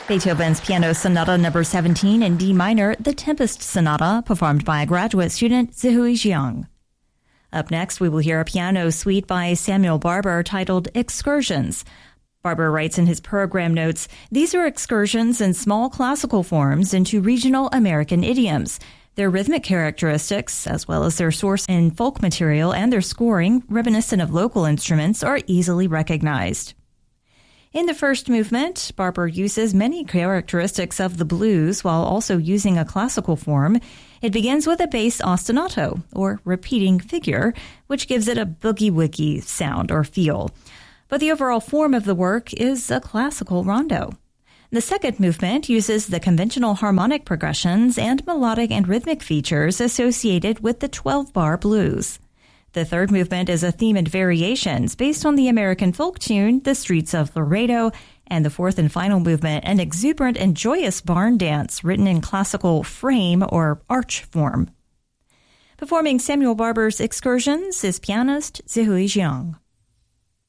Beethoven's Piano Sonata No. 17 in D minor, the Tempest Sonata, performed by a graduate student, Zihui Jiang. Up next, we will hear a piano suite by Samuel Barber titled Excursions. Barber writes in his program notes, "These are excursions in small classical forms into regional American idioms. Their rhythmic characteristics, as well as their source in folk material and their scoring, reminiscent of local instruments, are easily recognized." In the first movement, Barber uses many characteristics of the blues while also using a classical form. It begins with a bass ostinato, or repeating figure, which gives it a boogie-woogie sound or feel. But the overall form of the work is a classical rondo. The second movement uses the conventional harmonic progressions and melodic and rhythmic features associated with the 12-bar blues. The third movement is a theme and variations based on the American folk tune, The Streets of Laredo, and the fourth and final movement, an exuberant and joyous barn dance written in classical frame or arch form. Performing Samuel Barber's Excursions is pianist Zihui Jiang.